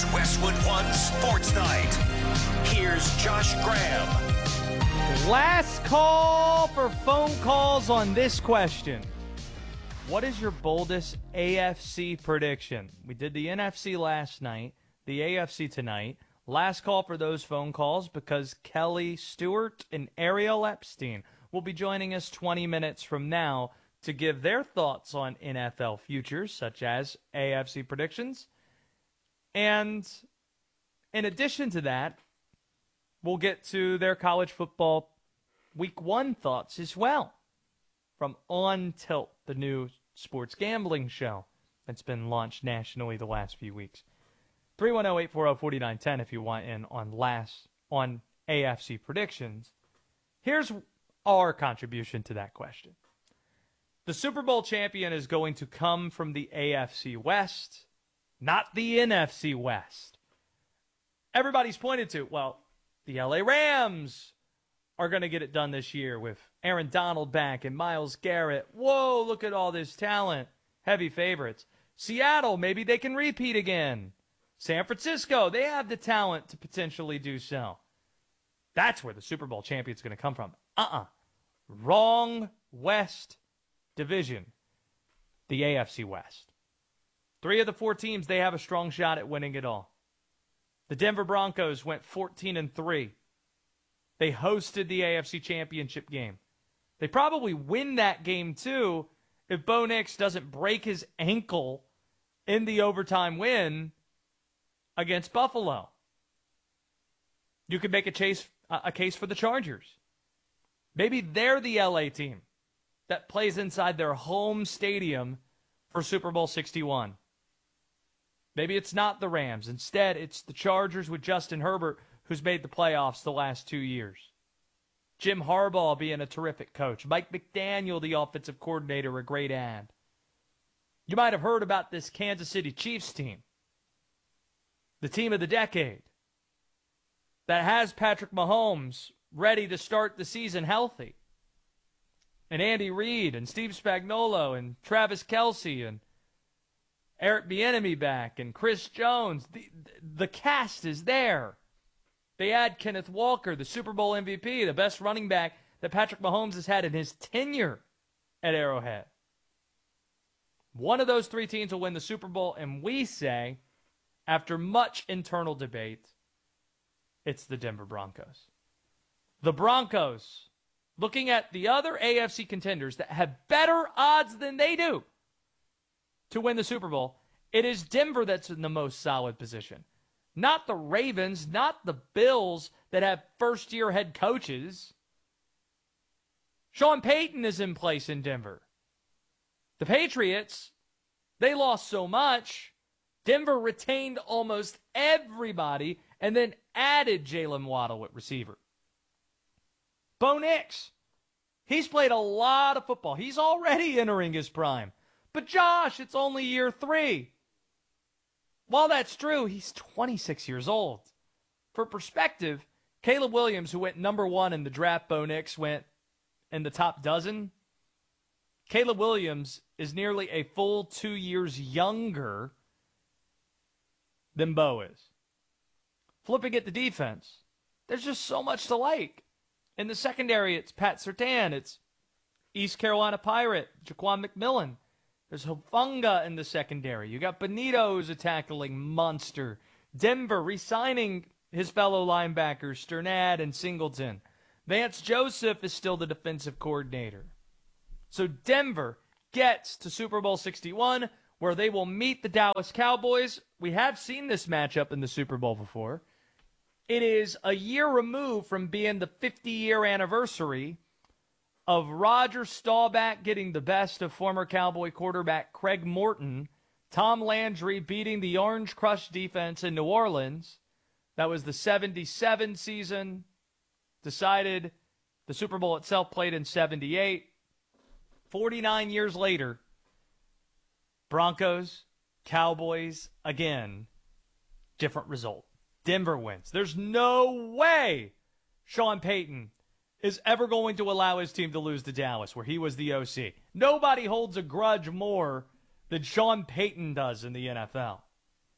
Westwood One Sports Night. Here's Josh Graham. Last call for phone calls on this question. What is your boldest AFC prediction? We did the NFC last night, the AFC tonight. Last call for those phone calls because Kelly Stewart and Ariel Epstein will be joining us 20 minutes from now to give their thoughts on NFL futures, such as AFC predictions. And in addition to that, we'll get to their college football Week 1 thoughts as well from On Tilt, the new sports gambling show that's been launched nationally the last few weeks. 310-840-4910 if you want in on AFC predictions. Here's our contribution to that question. The Super Bowl champion is going to come from the AFC West, not the NFC West. Everybody's pointed to, well, the LA Rams are going to get it done this year with Aaron Donald back and Myles Garrett. Whoa, look at all this talent. Heavy favorites. Seattle, maybe they can repeat again. San Francisco, they have the talent to potentially do so. That's where the Super Bowl champion's going to come from. Wrong West division. The AFC West. 3 of the 4 teams, they have a strong shot at winning it all. The Denver Broncos went 14-3. They hosted the AFC Championship game. They probably win that game, too, if Bo Nix doesn't break his ankle in the overtime win against Buffalo. You could make a case for the Chargers. Maybe they're the LA team that plays inside their home stadium for Super Bowl 61. Maybe it's not the Rams. Instead, it's the Chargers with Justin Herbert, who's made the playoffs the last 2 years. Jim Harbaugh being a terrific coach. Mike McDaniel, the offensive coordinator, a great ad. You might have heard about this Kansas City Chiefs team. The team of the decade. That has Patrick Mahomes ready to start the season healthy. And Andy Reid and Steve Spagnuolo and Travis Kelce and Eric Bieniemy back and Chris Jones. The cast is there. They add Kenneth Walker, the Super Bowl MVP, the best running back that Patrick Mahomes has had in his tenure at Arrowhead. One of those 3 teams will win the Super Bowl, and we say, after much internal debate, it's the Denver Broncos. The Broncos, looking at the other AFC contenders that have better odds than they do to win the Super Bowl, it is Denver that's in the most solid position. Not the Ravens, not the Bills that have first-year head coaches. Sean Payton is in place in Denver. The Patriots, they lost so much. Denver retained almost everybody and then added Jalen Waddle at receiver. Bo Nix, he's played a lot of football. He's already entering his prime. But Josh, it's only year 3. While that's true, he's 26 years old. For perspective, Caleb Williams, who went number 1 in the draft, Bo Nix went in the top dozen. Caleb Williams is nearly a full 2 years younger than Bo is. Flipping at the defense, there's just so much to like. In the secondary, it's Pat Surtain. It's East Carolina Pirate, Jaquan McMillan. There's Hufanga in the secondary. You got Benito, who's a tackling monster. Denver re-signing his fellow linebackers, Sternad and Singleton. Vance Joseph is still the defensive coordinator. So Denver gets to Super Bowl 61, where they will meet the Dallas Cowboys. We have seen this matchup in the Super Bowl before. It is a year removed from being the 50-year anniversary of Roger Staubach getting the best of former Cowboy quarterback Craig Morton, Tom Landry beating the Orange Crush defense in New Orleans. That was the 77 season. Decided the Super Bowl itself played in 78. 49 years later, Broncos, Cowboys, again, different result. Denver wins. There's no way Sean Payton is ever going to allow his team to lose to Dallas, where he was the OC. Nobody holds a grudge more than Sean Payton does in the NFL.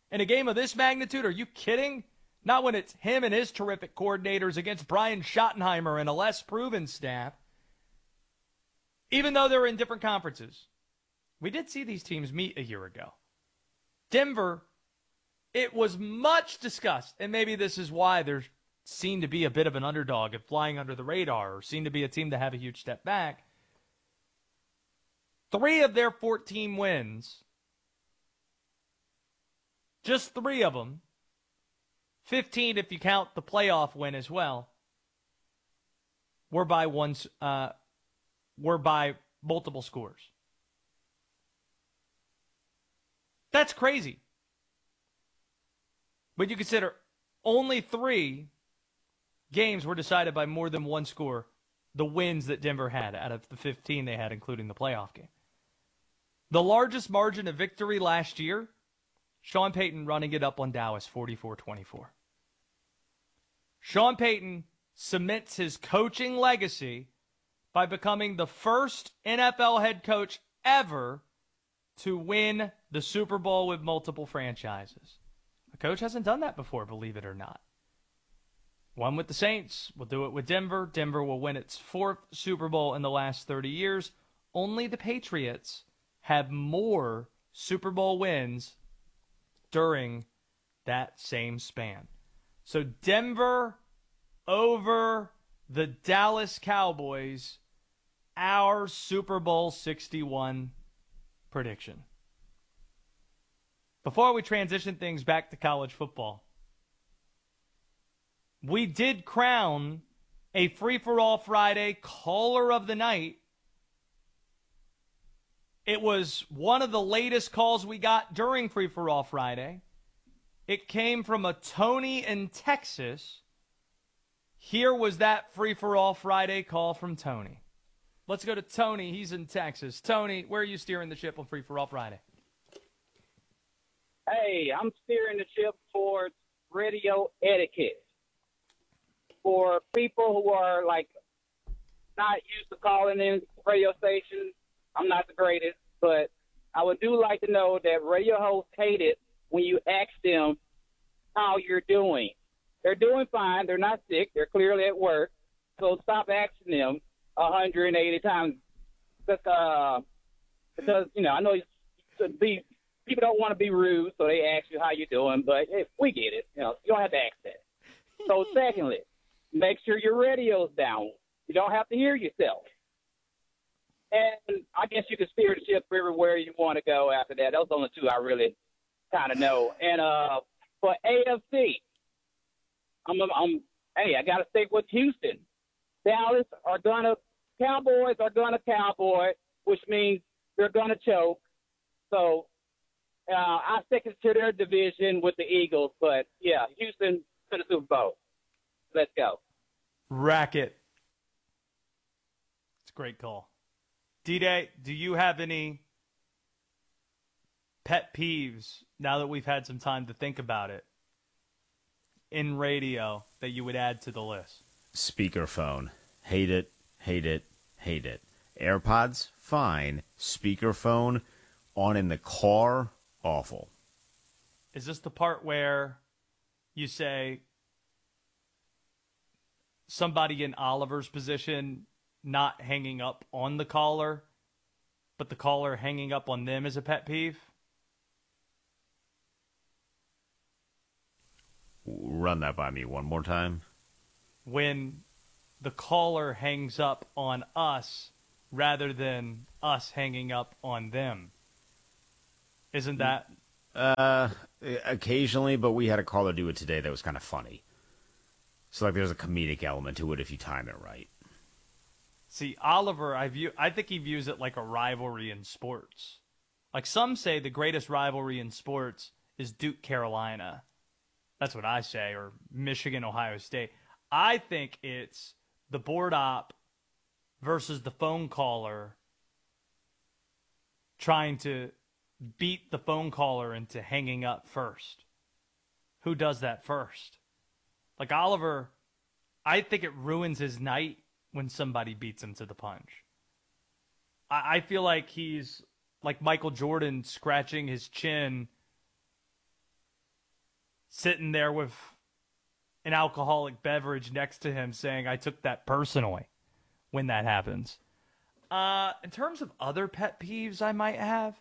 In a game of this magnitude, are you kidding? Not when it's him and his terrific coordinators against Brian Schottenheimer and a less proven staff. Even though they're in different conferences. We did see these teams meet a year ago. Denver, it was much discussed, and maybe this is why they're seen to be a bit of an underdog and flying under the radar, or seen to be a team to have a huge step back. 3 of their 14 wins, just 3 of them, 15 if you count the playoff win as well, were by multiple scores. That's crazy. But you consider only 3 games were decided by more than 1 score, the wins that Denver had out of the 15 they had, including the playoff game. The largest margin of victory last year, Sean Payton running it up on Dallas 44-24. Sean Payton cements his coaching legacy by becoming the first NFL head coach ever to win the Super Bowl with multiple franchises. A coach hasn't done that before, believe it or not. Won with the Saints. We'll do it with Denver. Denver will win its 4th Super Bowl in the last 30 years. Only the Patriots have more Super Bowl wins during that same span. So Denver over the Dallas Cowboys, our Super Bowl 61 prediction. Before we transition things back to college football, we did crown a Free-for-All Friday caller of the night. It was one of the latest calls we got during Free-for-All Friday. It came from a Tony in Texas. Here was that Free-for-All Friday call from Tony. Let's go to Tony. He's in Texas. Tony, where are you steering the ship on Free-for-All Friday? Hey, I'm steering the ship towards radio etiquette. For people who are, not used to calling in radio stations, I'm not the greatest, but I would do like to know that radio hosts hate it when you ask them how you're doing. They're doing fine. They're not sick. They're clearly at work. So stop asking them 180 times. Because I know people don't want to be rude, so they ask you how you're doing, but hey, we get it. You don't have to ask that. So secondly, make sure your radio's down. You don't have to hear yourself. And I guess you can steer the ship everywhere you want to go after that. Those are the only 2 I really kind of know. And for AFC, I got to stick with Houston. Dallas Cowboys are going to cowboy, which means they're going to choke. So I stick to their division with the Eagles. But, yeah, Houston to the Super Bowl. Let's go. Racket. It's a great call. D-Day, do you have any pet peeves, now that we've had some time to think about it, in radio that you would add to the list? Speakerphone. Hate it, hate it, hate it. AirPods, fine. Speakerphone on in the car, awful. Is this the part where you say somebody in Oliver's position not hanging up on the caller, but the caller hanging up on them is a pet peeve? Run that by me one more time. When the caller hangs up on us rather than us hanging up on them. Isn't that? Occasionally, but we had a caller do it today that was kind of funny. So, there's a comedic element to it if you time it right. See, Oliver, I think he views it like a rivalry in sports. Like some say the greatest rivalry in sports is Duke Carolina. That's what I say, or Michigan, Ohio State. I think it's the board op versus the phone caller trying to beat the phone caller into hanging up first. Who does that first? Like Oliver, I think it ruins his night when somebody beats him to the punch. I feel like he's like Michael Jordan scratching his chin sitting there with an alcoholic beverage next to him saying, I took that personally when that happens. In terms of other pet peeves I might have,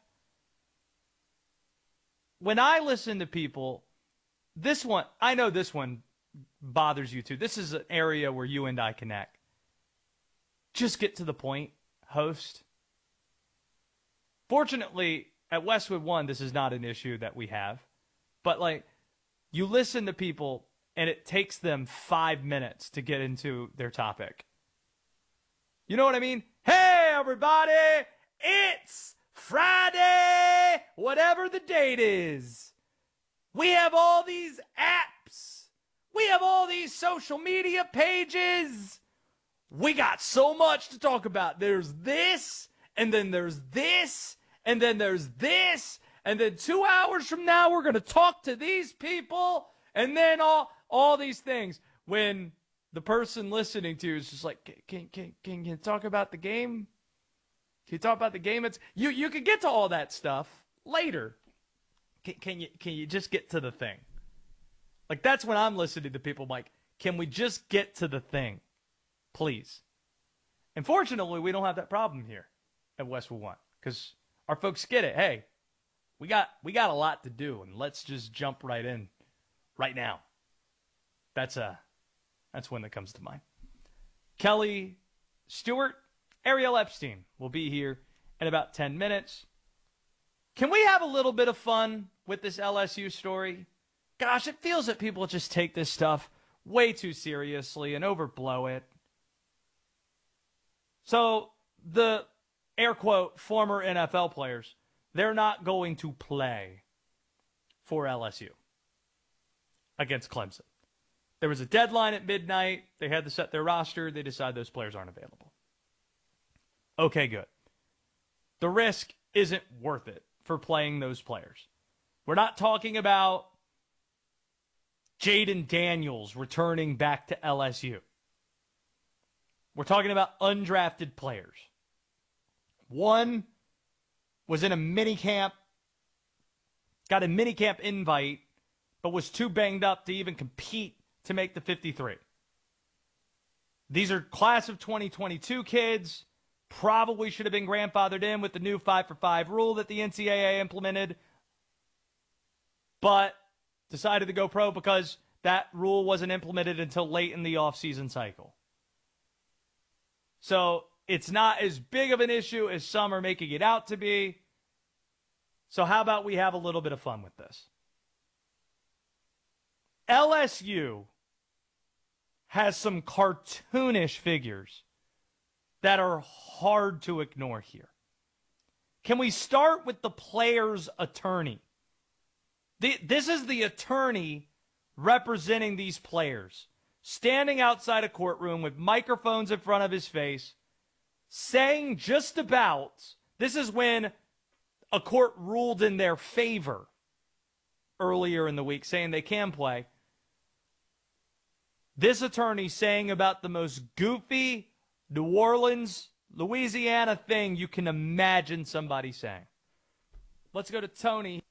when I listen to people, I know this one bothers you too. This is an area where you and I connect. Just get to the point, host. Fortunately, at Westwood One, this is not an issue that we have. But, like, you listen to people, and it takes them 5 minutes to get into their topic. You know what I mean? Hey, everybody! It's Friday! Whatever the date is. We have all these apps. We have all these social media pages. We got so much to talk about. There's this, and then there's this, and then there's this, and then 2 hours from now we're going to talk to these people, and then all these things. When the person listening to you is just like, can you talk about the game? Can you talk about the game? You can get to all that stuff later. Can you just get to the thing? Like, that's when I'm listening to people, like, can we just get to the thing? Please. And fortunately, we don't have that problem here at Westwood One, because our folks get it. Hey, we got a lot to do, and let's just jump right in right now. That's one that comes to mind. Kelly Stewart, Ariel Epstein will be here in about 10 minutes. Can we have a little bit of fun with this LSU story? Gosh, it feels that people just take this stuff way too seriously and overblow it. So the, air quote, former NFL players, they're not going to play for LSU against Clemson. There was a deadline at midnight. They had to set their roster. They decided those players aren't available. Okay, good. The risk isn't worth it for playing those players. We're not talking about Jaden Daniels returning back to LSU. We're talking about undrafted players. One was in a minicamp, got a minicamp invite, but was too banged up to even compete to make the 53. These are class of 2022 kids, probably should have been grandfathered in with the new 5-for-5 rule that the NCAA implemented, but decided to go pro because that rule wasn't implemented until late in the offseason cycle. So it's not as big of an issue as some are making it out to be. So how about we have a little bit of fun with this? LSU has some cartoonish figures that are hard to ignore here. Can we start with the player's attorney? This is the attorney representing these players, standing outside a courtroom with microphones in front of his face, saying just about, this is when a court ruled in their favor earlier in the week, saying they can play. This attorney saying about the most goofy New Orleans, Louisiana thing you can imagine somebody saying. Let's go to Tony.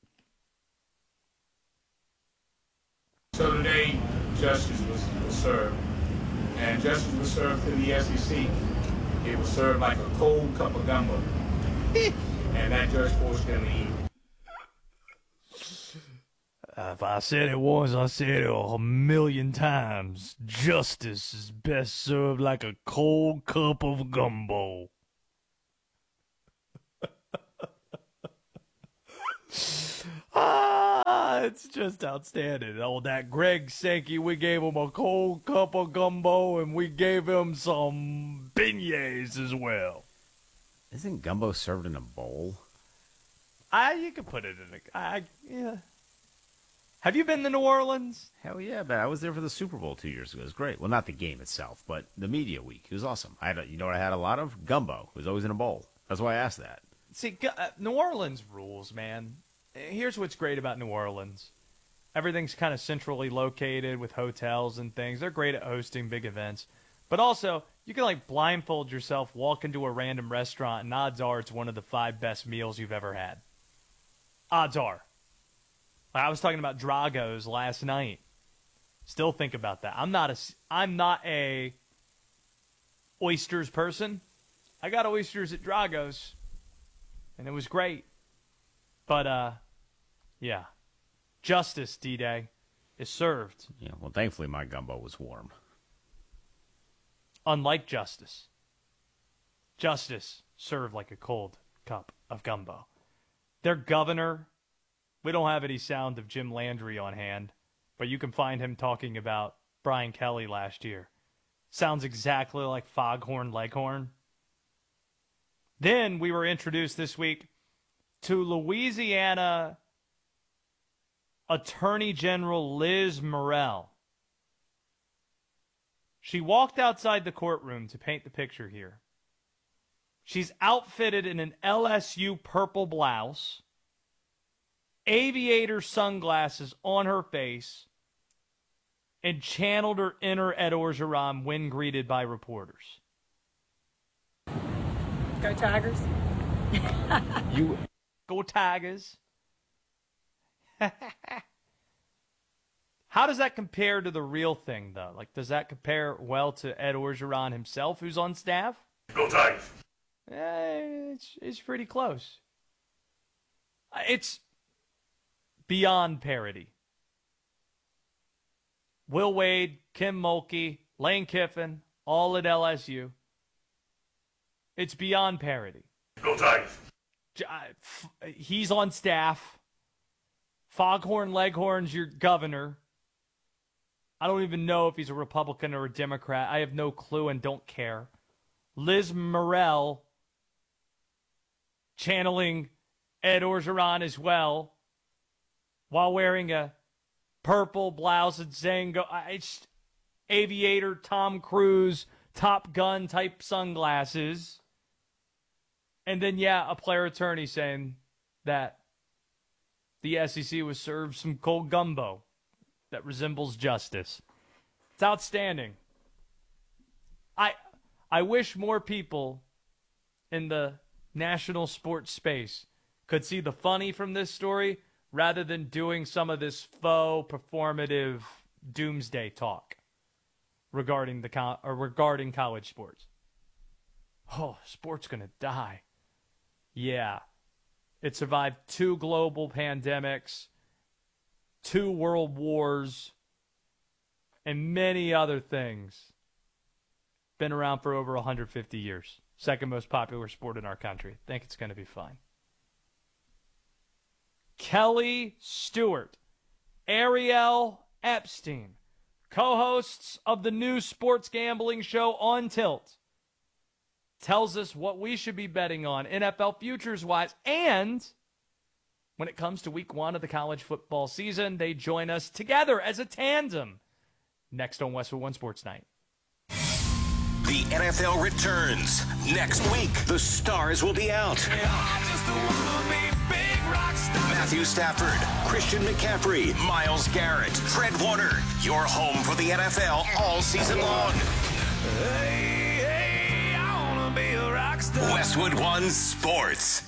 So today, justice was served, and justice was served to the SEC. It was served like a cold cup of gumbo, and that judge forced them to eat. If I said it once, I said it a million times. Justice is best served like a cold cup of gumbo. It's just outstanding. Oh, that Greg Sankey, we gave him a cold cup of gumbo, and we gave him some beignets as well. Isn't gumbo served in a bowl? You can put it in a... yeah. Have you been to New Orleans? Hell yeah, but I was there for the Super Bowl 2 years ago. It was great. Well, not the game itself, but the media week. It was awesome. You know what I had a lot of? Gumbo. It was always in a bowl. That's why I asked that. See, New Orleans rules, man. Here's what's great about New Orleans. Everything's kind of centrally located with hotels and things. They're great at hosting big events. But also, you can like blindfold yourself, walk into a random restaurant, and odds are it's one of the 5 best meals you've ever had. Odds are. I was talking about Drago's last night. Still think about that. I'm not a oysters person. I got oysters at Drago's, and it was great. But, yeah. Justice, D-Day, is served. Yeah, well, thankfully my gumbo was warm. Unlike Justice. Justice served like a cold cup of gumbo. Their governor, we don't have any sound of Jim Landry on hand, but you can find him talking about Brian Kelly last year. Sounds exactly like Foghorn Leghorn. Then we were introduced this week to Louisiana Attorney General Liz Murrill. She walked outside the courtroom to paint the picture here. She's outfitted in an LSU purple blouse, aviator sunglasses on her face, and channeled her inner Ed Orgeron when greeted by reporters. Go Tigers. You go Tigers. How does that compare to the real thing, though? Like, does that compare well to Ed Orgeron himself, who's on staff? Go Tigers. It's pretty close. It's beyond parody. Will Wade, Kim Mulkey, Lane Kiffin, all at LSU. It's beyond parody. Go Tigers. He's on staff. Foghorn Leghorn's your governor. I don't even know if he's a Republican or a Democrat. I have no clue and don't care. Liz Murrill channeling Ed Orgeron as well while wearing a purple blouse and saying, it's aviator, Tom Cruise, Top Gun type sunglasses. And then, a player attorney saying that the SEC was served some cold gumbo that resembles justice. It's outstanding. I wish more people in the national sports space could see the funny from this story rather than doing some of this faux performative doomsday talk regarding regarding college sports. Oh, sports gonna die. Yeah. It survived 2 global pandemics, 2 world wars, and many other things. Been around for over 150 years. Second most popular sport in our country. Think it's going to be fine. Kelly Stewart, Ariel Epstein, co-hosts of the new sports gambling show On Tilt, tells us what we should be betting on NFL futures-wise. And when it comes to week 1 of the college football season, they join us together as a tandem next on Westwood One Sports Night. The NFL returns. Next week, the stars will be out. Matthew Stafford, Christian McCaffrey, Myles Garrett, Fred Warner. Your home for the NFL all season long. I wanna be a rock star. Westwood One Sports.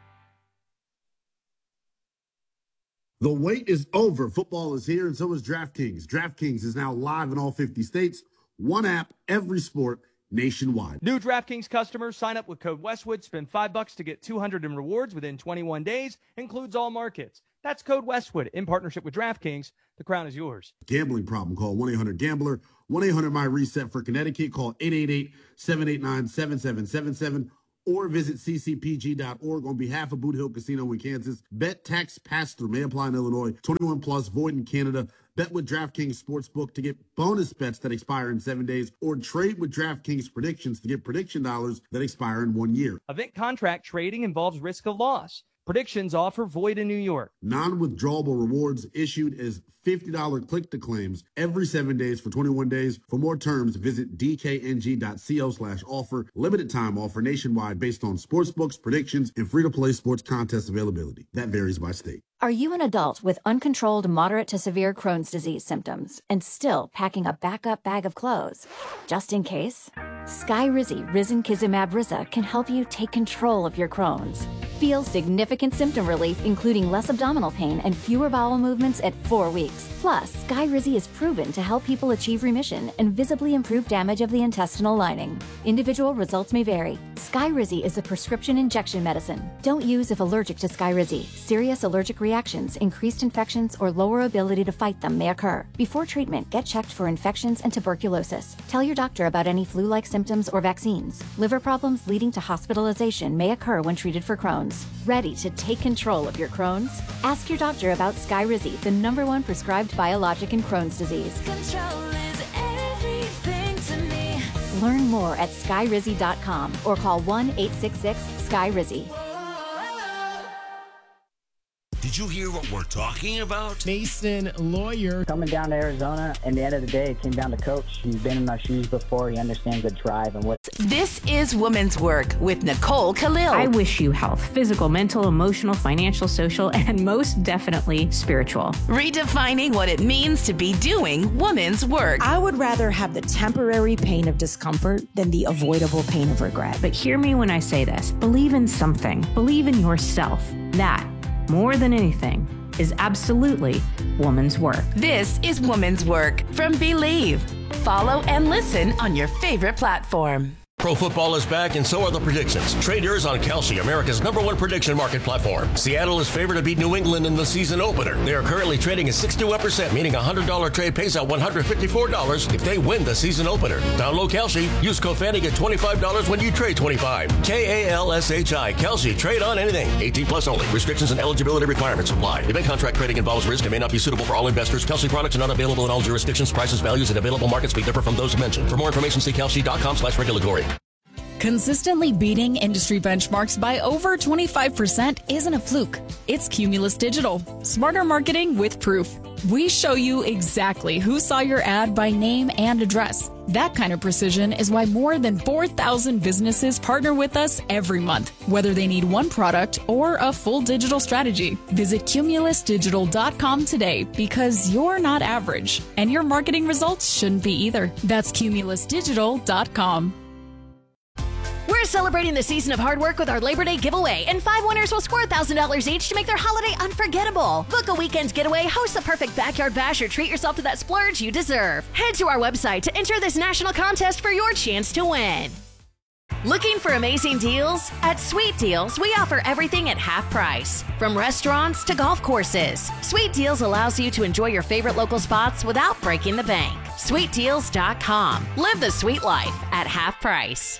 The wait is over. Football is here, and so is DraftKings. DraftKings is now live in all 50 states. One app, every sport, nationwide. New DraftKings customers sign up with code Westwood, spend $5 to get $200 in rewards within 21 days. Includes all markets. That's code Westwood in partnership with DraftKings. The crown is yours. Gambling problem? Call 1-800-GAMBLER. 1-800-MY-RESET for Connecticut. Call 888-789-7777 or visit ccpg.org on behalf of Boot Hill Casino in Kansas. Bet tax pass-through may apply in Illinois. 21 plus, void in Canada. Bet with DraftKings Sportsbook to get bonus bets that expire in 7 days, or trade with DraftKings Predictions to get prediction dollars that expire in 1 year. Event contract trading involves risk of loss. Predictions offer void in New York. Non-withdrawable rewards issued as $50 click-to-claims every 7 days for 21 days. For more terms, visit dkng.co/offer. Limited time offer nationwide based on sportsbooks, predictions, and free-to-play sports contest availability. That varies by state. Are you an adult with uncontrolled moderate to severe Crohn's disease symptoms and still packing a backup bag of clothes? Just in case? Skyrizi Risankizumab Riza can help you take control of your Crohn's. Feel significant symptom relief, including less abdominal pain and fewer bowel movements at 4 weeks. Plus, Skyrizi is proven to help people achieve remission and visibly improve damage of the intestinal lining. Individual results may vary. Skyrizi is a prescription injection medicine. Don't use if allergic to Skyrizi. Serious allergic reactions, increased infections, or lower ability to fight them may occur. Before treatment, get checked for infections and tuberculosis. Tell your doctor about any flu-like symptoms or vaccines. Liver problems leading to hospitalization may occur when treated for Crohn's. Ready to take control of your Crohn's? Ask your doctor about Skyrizi, the #1 prescribed biologic in Crohn's disease. Control is everything to me. Learn more at skyrizi.com or call 1-866-SKYRIZI. Did you hear what we're talking about? Mason Lawyer. Coming down to Arizona, and the end of the day, it came down to coach. He's been in my shoes before. He understands the drive and what. This is Women's Work with Nicole Khalil. I wish you health, physical, mental, emotional, financial, social, and most definitely spiritual. Redefining what it means to be doing women's work. I would rather have the temporary pain of discomfort than the avoidable pain of regret. But hear me when I say this. Believe in something. Believe in yourself. That, more than anything, is absolutely woman's work. This is Woman's Work from Believe. Follow and listen on your favorite platform. Pro football is back, and so are the predictions. Traders on Kalshi, America's #1 prediction market platform. Seattle is favored to beat New England in the season opener. They are currently trading at 61%, meaning a $100 trade pays out $154 if they win the season opener. Download Kalshi. Use code FANNY, get $25 when you trade $25. KALSHI. Kalshi. Trade on anything. 18 plus only. Restrictions and eligibility requirements apply. Event contract trading involves risk and may not be suitable for all investors. Kalshi products are not available in all jurisdictions. Prices, values, and available markets may differ from those mentioned. For more information, see kalshi.com/regulatory. Consistently beating industry benchmarks by over 25% isn't a fluke. It's Cumulus Digital. Smarter marketing with proof. We show you exactly who saw your ad by name and address. That kind of precision is why more than 4,000 businesses partner with us every month, whether they need one product or a full digital strategy. Visit cumulusdigital.com today, because you're not average, and your marketing results shouldn't be either. That's cumulusdigital.com. We're celebrating the season of hard work with our Labor Day giveaway, and 5 winners will score $1,000 each to make their holiday unforgettable. Book a weekend getaway, host the perfect backyard bash, or treat yourself to that splurge you deserve. Head to our website to enter this national contest for your chance to win. Looking for amazing deals? At Sweet Deals, we offer everything at half price, from restaurants to golf courses. Sweet Deals allows you to enjoy your favorite local spots without breaking the bank. SweetDeals.com. Live the sweet life at half price.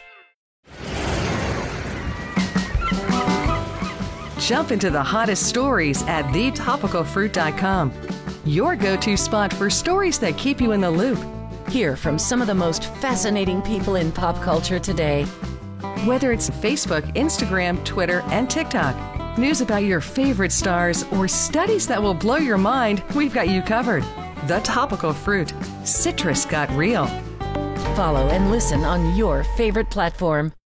Jump into the hottest stories at thetopicalfruit.com. Your go-to spot for stories that keep you in the loop. Hear from some of the most fascinating people in pop culture today. Whether it's Facebook, Instagram, Twitter, and TikTok, news about your favorite stars, or studies that will blow your mind, we've got you covered. The Topical Fruit. Citrus got real. Follow and listen on your favorite platform.